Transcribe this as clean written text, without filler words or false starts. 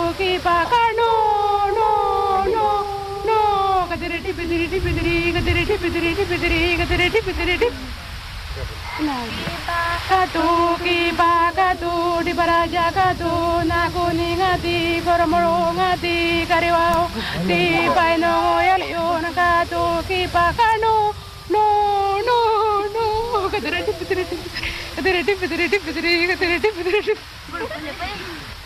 ki paka no no no no kadiri dipidiri dipidiri kadiri dipidiri dipidiri kadiri dipidiri dip katu ki paka tu di baraja katu nakuni ngati koromoro ngati kariwao di paino yalion katu ki paka no no no no kadiri dipidiri kadiri dipidiri dipidiri kadiri dipidiri dip